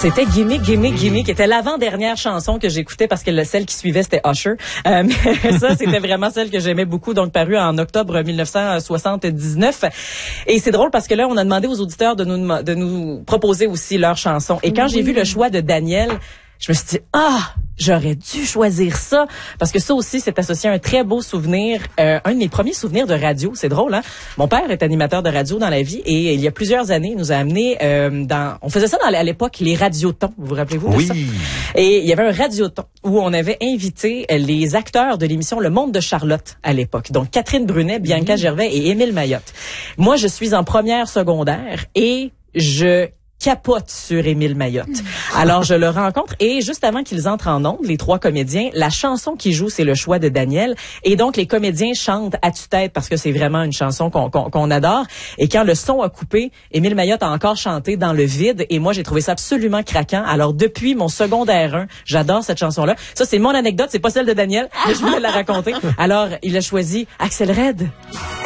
C'était Gimme, Gimme, Gimme, qui était l'avant-dernière chanson que j'écoutais parce que celle qui suivait, c'était Usher. Mais ça, c'était vraiment celle que j'aimais beaucoup, donc parue en octobre 1979. Et c'est drôle parce que là, on a demandé aux auditeurs de nous proposer aussi leurs chansons. Et quand j'ai vu le choix de Daniel, je me suis dit, j'aurais dû choisir ça, parce que ça aussi, c'est associé à un très beau souvenir, un de mes premiers souvenirs de radio. C'est drôle, hein? Mon père est animateur de radio dans la vie, et il y a plusieurs années, il nous a amenés on faisait ça à l'époque, les radiotons. Vous vous rappelez-vous de ça? Et il y avait un radioton où on avait invité les acteurs de l'émission Le Monde de Charlotte à l'époque. Donc, Catherine Brunet, Bianca Gervais et Émile Mayotte. Moi, je suis en première secondaire et je capote sur Émile Mayotte. Alors, je le rencontre et juste avant qu'ils entrent en ondes, les trois comédiens, la chanson qui joue, c'est le choix de Daniel. Et donc, les comédiens chantent à tue-tête parce que c'est vraiment une chanson qu'on adore. Et quand le son a coupé, Émile Mayotte a encore chanté dans le vide. Et moi, j'ai trouvé ça absolument craquant. Alors, depuis mon secondaire 1, j'adore cette chanson-là. Ça, c'est mon anecdote. C'est pas celle de Daniel, mais je voulais la raconter. Alors, il a choisi Axel Red.